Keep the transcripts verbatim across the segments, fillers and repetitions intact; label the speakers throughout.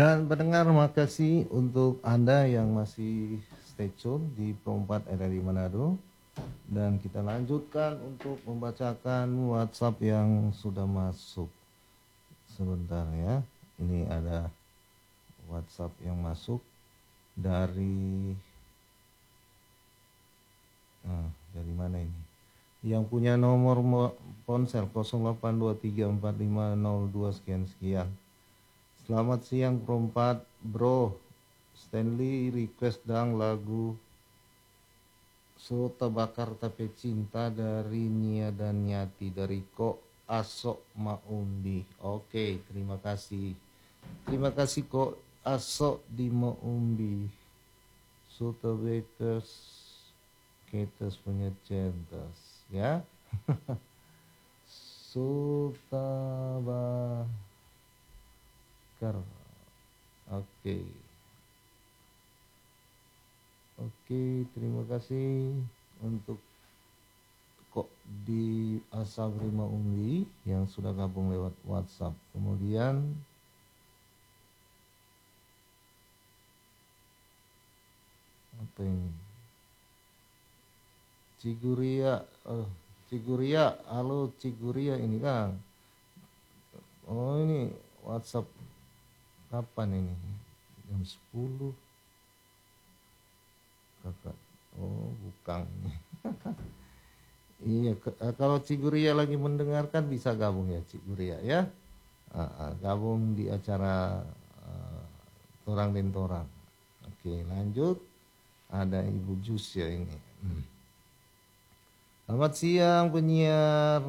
Speaker 1: Dan pendengar, makasih untuk Anda yang masih stay tune di Pro empat R R I Manado. Dan kita lanjutkan untuk membacakan WhatsApp yang sudah masuk. Sebentar ya, ini ada WhatsApp yang masuk dari nah, dari mana ini? Yang punya nomor ponsel nol delapan dua tiga empat lima nol dua sekian sekian. Selamat siang Pro empat, bro. Stanley request dang lagu Sota Bakar Tapi Cinta dari Nia dan Nyati dari Ko Asok Maumbi. Oke, terima kasih. Terima kasih Ko Asok di Maumbi. Sota Bakers Ketas punya centas ya. Sota Bakar. Oke. Oke, terima kasih untuk kok di Asabri Maumbi yang sudah gabung lewat WhatsApp. Kemudian apa ini? Ciguria, oh, Ciguria, halo Ciguria ini Kang. Oh ini WhatsApp kapan ini? Jam sepuluh. Kakak, oh bukan. Iya, ke, kalau Ciguria lagi mendengarkan bisa gabung ya Ciguria ya. Uh, uh, gabung di acara uh, Torang dan Torang. Oke, lanjut. Ada Ibu Jus ya ini. Hmm. Selamat siang penyiar.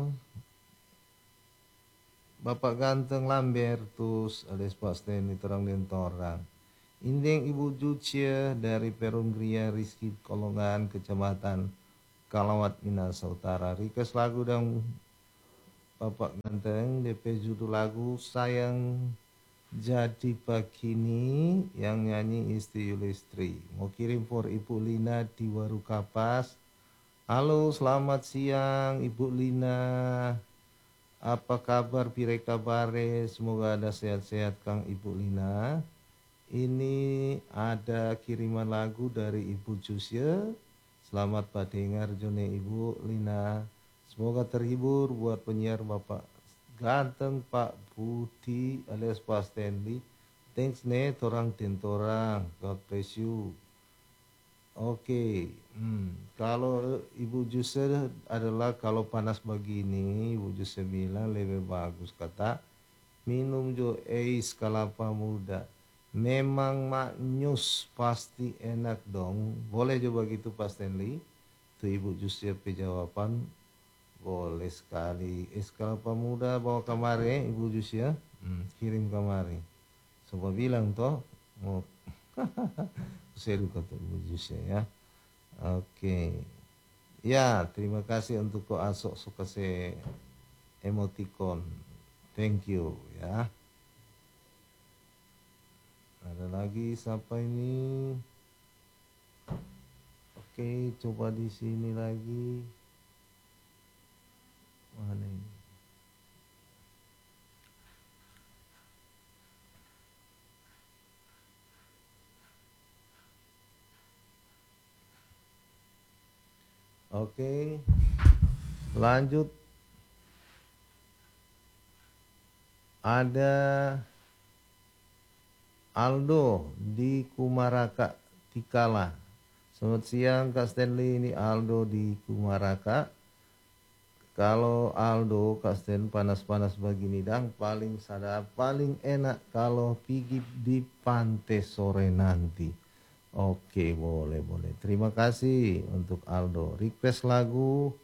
Speaker 1: Bapak ganteng Lambertus alias Pak Stanley Torang dan Torang. Indeng Ibu Jucia dari Perum Gria Rizky Kolongan Kecamatan Kalawat Minasa Utara. Request lagu dong Bapak ganteng. D P judul lagu Sayang Jadi Begini yang nyanyi Isti Yulistri. Mau kirim for Ibu Lina di Waru Kapas. Halo, selamat siang Ibu Lina. Apa kabar pire kabare? Semoga ada sehat-sehat Kang Ibu Lina. Ini ada kiriman lagu dari Ibu Jusya. Selamat padengar jone Ibu Lina. Semoga terhibur buat penyiar Bapak ganteng Pak Budi alias Pak Stanley. Thanks nih torang dan torang. God bless you. Oke, okay. hmm. Kalau Ibu Jusya adalah kalau panas begini, Ibu Jusya bilang lebih bagus kata minum jo ais kelapa muda. Memang maknyus pasti enak dong. Boleh coba gitu Pak Stanley? Tuh Ibu Jusya jawaban. Boleh sekali. Es kelapa muda bawa kemari Ibu Jusya. Hmm, kirim kemari. Coba bilang toh. Oh. Seru kata Ibu Jusya ya. Oke. Ya, terima kasih untuk kok asok suka se emoticon. Thank you ya. Ada lagi siapa ini? Oke, coba di sini lagi. Mana ini? Oke. Lanjut. Ada Aldo di Kumaraka Tikala. Selamat siang Kak Stanley, ini Aldo di Kumaraka. Kalau Aldo Kak Stanley panas-panas begini dang paling sadar paling enak kalau pergi di pantai sore nanti. Oke, boleh boleh. Terima kasih untuk Aldo. Request lagu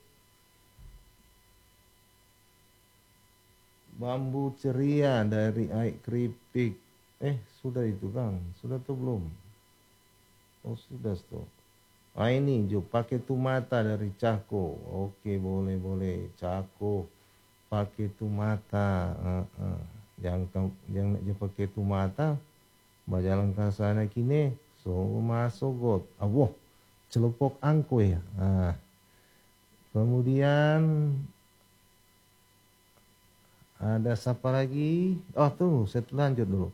Speaker 1: Bambu Ceria dari Aik Keripik. Eh, sudah itu Kang? Sudah tuh belum? Oh, sudah tuh. Ah ini Jo pakai tumata dari Cako. Oke, boleh boleh. Cako pakai tumata. Uh, uh. Yang yang nak pakai tumata, bajalan ke sana kini. So masuk got. Awah, celupok angko ya. Ah. Kemudian ada siapa lagi? Oh tuh, saya lanjut dulu.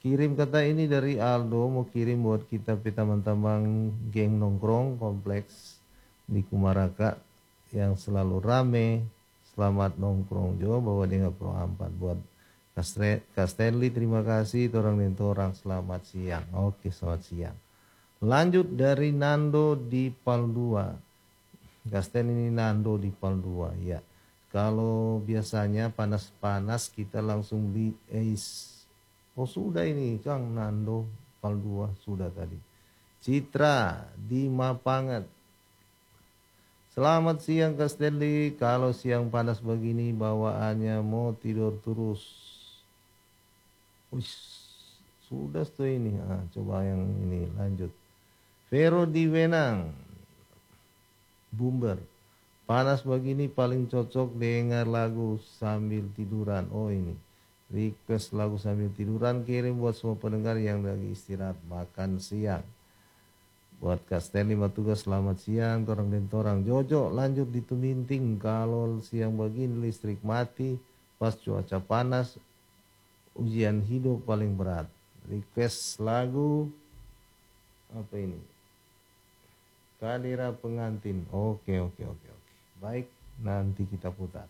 Speaker 1: Kirim kata ini dari Aldo, mau kirim buat kita teman-teman geng nongkrong kompleks di Kumaraka yang selalu rame. Selamat nongkrong Jo bawa dia nggak pro ampat buat Castelli, terima kasih orang itu orang selamat siang. Oke, selamat siang. Lanjut dari Nando di Pal dua. Castelli ini Nando di Pal dua ya. Kalau biasanya panas-panas kita langsung beli Ace. Oh sudah ini Kang Nando Pal dua sudah tadi. Citra di Mapanget. Selamat siang Castelli. Kalau siang panas begini bawaannya mau tidur terus. Wih, sudah tuh ini. Nah, coba yang ini lanjut. Vero di Wenang. Bumber. Panas begini paling cocok dengar lagu sambil tiduran. Oh ini. Request lagu sambil tiduran kirim buat semua pendengar yang lagi istirahat makan siang. Buat Castelli Matugas selamat siang. Torang dan torang. Jojo lanjut di Tuminting. Kalau siang begini listrik mati. Pas cuaca panas. Ujian hidup paling berat. Request lagu apa ini? Kadira pengantin. Oke oke oke oke. Baik, nanti kita putar.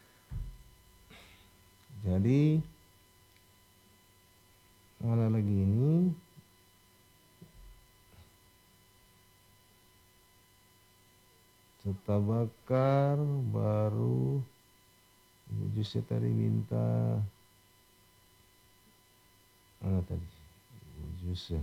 Speaker 1: Jadi mana lagi ini? Serta bakar baru. Ibu Juse tadi minta. Mana tadi? Ibu Juse.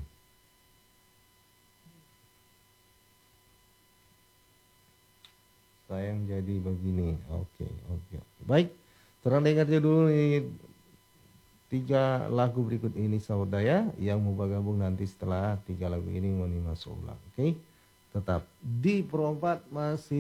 Speaker 1: Sayang jadi begini. Oke, oke, oke. Baik, terang dengarnya dulu nih tiga lagu berikut ini saudara yang mau bergabung nanti setelah tiga lagu ini mau masuk ulang. Oke, tetap di Pro empat masih